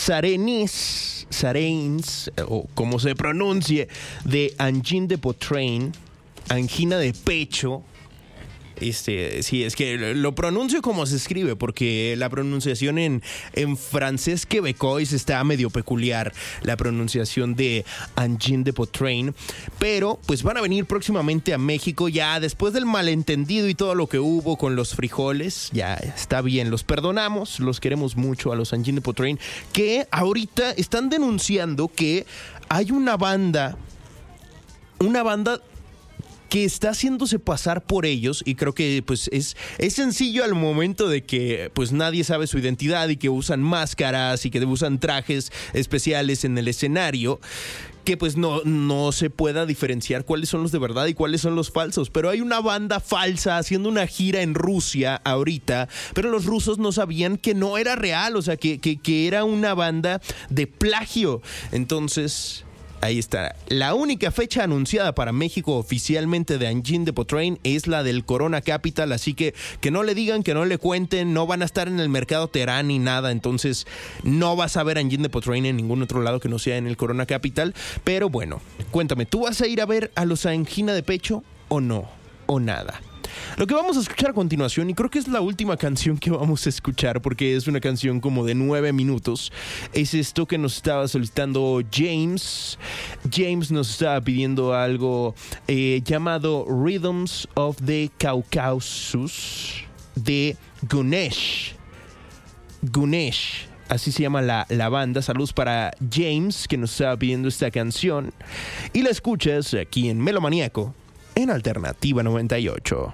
Sareins, o como se pronuncie, de angine de Poitrine, angina de pecho. Sí, es que lo pronuncio como se escribe, porque la pronunciación en francés quebecois está medio peculiar, la pronunciación de angine de Poitrine, pero pues van a venir próximamente a México, ya después del malentendido y todo lo que hubo con los frijoles. Ya está bien, los perdonamos, los queremos mucho a los angine de Poitrine, que ahorita están denunciando que hay una banda que está haciéndose pasar por ellos, y creo que pues es sencillo al momento de que pues nadie sabe su identidad y que usan máscaras y que usan trajes especiales en el escenario, que pues no se pueda diferenciar cuáles son los de verdad y cuáles son los falsos. Pero hay una banda falsa haciendo una gira en Rusia ahorita, pero los rusos no sabían que no era real, o sea, que era una banda de plagio. Entonces, ahí está. La única fecha anunciada para México oficialmente de Angine de Poitrine es la del Corona Capital, así que no le digan, que no le cuenten, no van a estar en el Mercado Terán ni nada, entonces no vas a ver Angine de Poitrine en ningún otro lado que no sea en el Corona Capital. Pero bueno, cuéntame, ¿tú vas a ir a ver a los angina de pecho o no? ¿O nada? Lo que vamos a escuchar a continuación, y creo que es la última canción que vamos a escuchar porque es una canción como de 9 minutos, es esto que nos estaba solicitando James. James nos estaba pidiendo algo llamado Rhythms of the Caucasus de Gunesh. Así se llama la banda. Saludos para James, que nos estaba pidiendo esta canción. Y la escuchas aquí en Melomaníaco, en Alternativa 98.